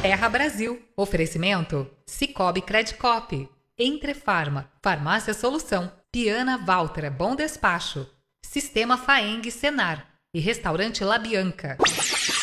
Terra Brasil. Oferecimento Sicoob Credicop, Entre Farma, Farmácia Solução, Piana Walter Bom Despacho, Sistema Faeng Senar e Restaurante La Bianca.